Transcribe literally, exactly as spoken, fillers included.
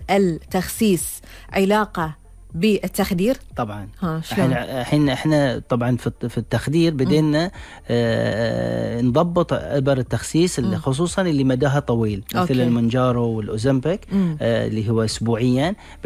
التخسيس علاقة بالتخدير؟ طبعا. احنا احنا احنا طبعا في التخدير بدينا اه نضبط ابر التخسيس اللي خصوصا اللي مداها طويل مثل المونجارو والاوزمبيك اه اللي هو اسبوعيا.